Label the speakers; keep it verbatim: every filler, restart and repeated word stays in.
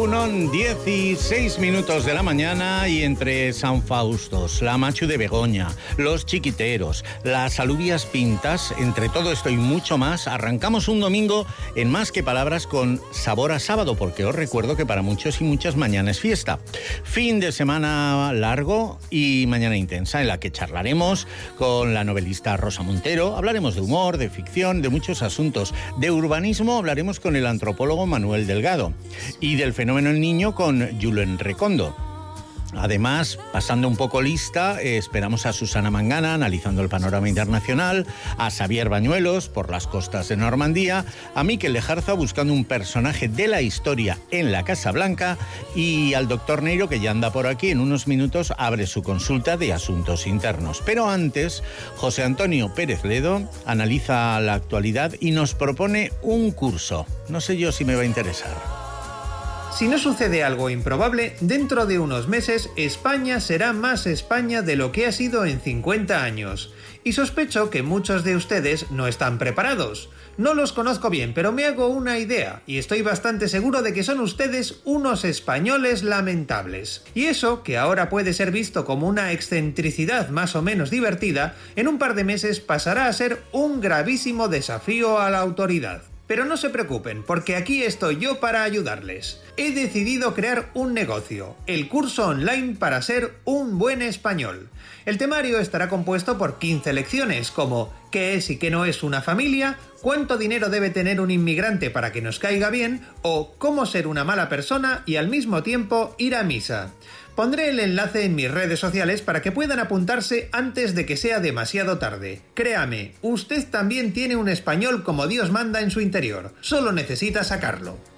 Speaker 1: Egunon, dieciséis minutos de la mañana y entre San Faustos, la Machu de Begoña, los chiquiteros, las alubias pintas, entre todo esto y mucho más, arrancamos un domingo en Más que Palabras con sabor a sábado, porque os recuerdo que para muchos y muchas mañana es fiesta. Fin de semana largo y mañana intensa, en la que charlaremos con la novelista Rosa Montero, hablaremos de humor, de ficción, de muchos asuntos. De urbanismo hablaremos con el antropólogo Manuel Delgado y del fenómeno El Niño con Julen Recondo. Además, pasando un poco lista, eh, esperamos a Susana Mangana analizando el panorama internacional, a Xavier Bañuelos por las costas de Normandía, a Miquel Lejarza buscando un personaje de la historia en la Casa Blanca y al doctor Neiro, que ya anda por aquí. En unos minutos abre su consulta de asuntos internos. Pero antes, José Antonio Pérez Ledo analiza la actualidad y nos propone un curso. No sé yo si me va a interesar.
Speaker 2: Si no sucede algo improbable, dentro de unos meses España será más España de lo que ha sido en cincuenta años. Y sospecho que muchos de ustedes no están preparados. No los conozco bien, pero me hago una idea, y estoy bastante seguro de que son ustedes unos españoles lamentables. Y eso, que ahora puede ser visto como una excentricidad más o menos divertida, en un par de meses pasará a ser un gravísimo desafío a la autoridad. Pero no se preocupen, porque aquí estoy yo para ayudarles. He decidido crear un negocio, el curso online para ser un buen español. El temario estará compuesto por quince lecciones, como qué es y qué no es una familia, cuánto dinero debe tener un inmigrante para que nos caiga bien, o cómo ser una mala persona y al mismo tiempo ir a misa. Pondré el enlace en mis redes sociales para que puedan apuntarse antes de que sea demasiado tarde. Créame, usted también tiene un español como Dios manda en su interior, solo necesita sacarlo.